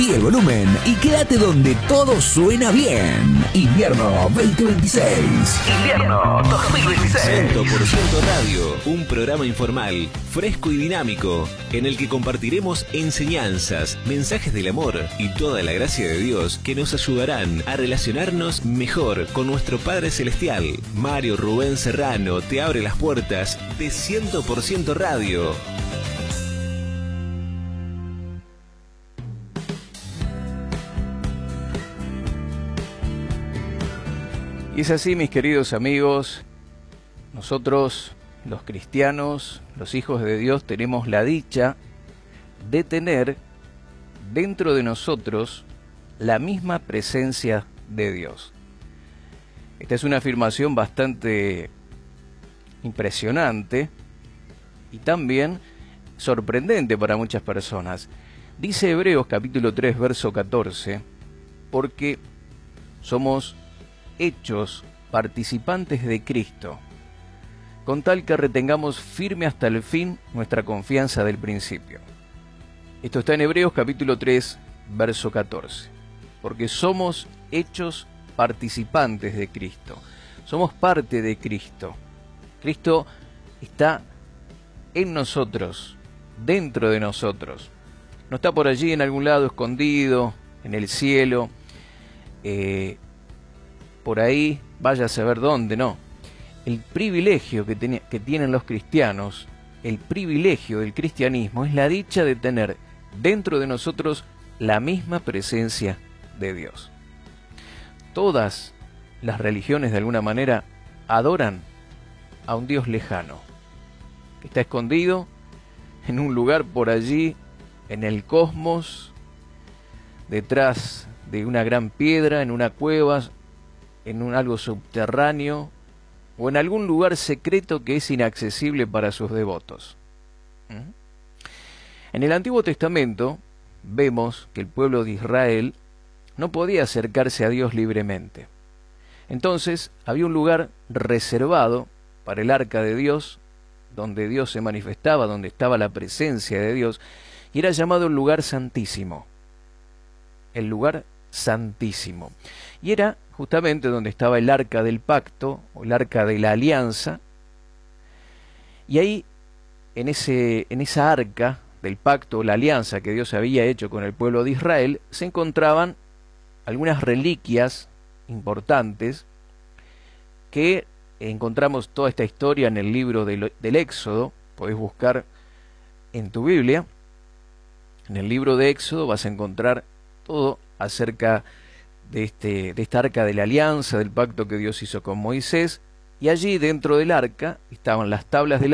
Y el volumen y quédate donde todo suena bien. Invierno 2026. Invierno 2026. 100% Radio, un programa informal, fresco y dinámico, en el que compartiremos enseñanzas, mensajes del amor y toda la gracia de Dios que nos ayudarán a relacionarnos mejor con nuestro Padre Celestial. Mario Rubén Serrano te abre las puertas de 100% Radio. Y es así, mis queridos amigos, nosotros, los cristianos, los hijos de Dios, tenemos la dicha de tener dentro de nosotros la misma presencia de Dios. Esta es una afirmación bastante impresionante y también sorprendente para muchas personas. Dice Hebreos capítulo 3, verso 14, porque somos hechos participantes de Cristo, con tal que retengamos firme hasta el fin nuestra confianza del principio. Esto está en Hebreos capítulo 3, verso 14. Porque somos hechos participantes de Cristo. Somos parte de Cristo. Cristo está en nosotros, dentro de nosotros. No está por allí en algún lado escondido, en el cielo, por ahí, vaya a saber dónde, no. El privilegio que tienen los cristianos, el privilegio del cristianismo, es la dicha de tener dentro de nosotros la misma presencia de Dios. Todas las religiones, de alguna manera, adoran a un Dios lejano, que está escondido en un lugar por allí, en el cosmos, detrás de una gran piedra, en una cueva, en algo subterráneo o en algún lugar secreto que es inaccesible para sus devotos. En el Antiguo Testamento vemos que el pueblo de Israel no podía acercarse a Dios libremente. Entonces había un lugar reservado para el arca de Dios, donde Dios se manifestaba, donde estaba la presencia de Dios, y era llamado el lugar santísimo. El lugar santísimo. Y era justamente donde estaba el arca del pacto, o el arca de la alianza, y ahí, en esa arca del pacto, la alianza que Dios había hecho con el pueblo de Israel, se encontraban algunas reliquias importantes que encontramos toda esta historia en el libro del Éxodo. Podés buscar en tu Biblia, en el libro de Éxodo vas a encontrar todo acerca de esta arca de la alianza, del pacto que Dios hizo con Moisés, y allí dentro del arca estaban las tablas de la